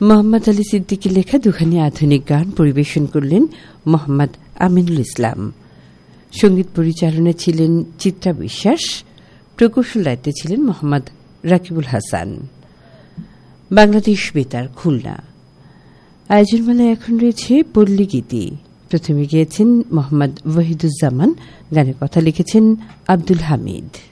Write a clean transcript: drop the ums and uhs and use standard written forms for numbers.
মোহাম্মদ আলী সিদ্দিকীর লেখা দুখানি আধুনিক গান পরিবেশন করলেন মোহাম্মদ আমিনুল ইসলাম। সঙ্গীত পরিচালনায় ছিলেন চিত্রা বিশ্বাস, প্রকৌশল দায়িত্বে ছিলেন মোহাম্মদ রাকিবুল হাসান। বাংলাদেশ বেতার, খুলনা। আয়োজনমালায় এখন রয়েছে পল্লী গীতি। প্রথমে গিয়েছেন মোহাম্মদ ওয়াহিদুজ্জামান, গানের কথা লিখেছেন আব্দুল হামিদ।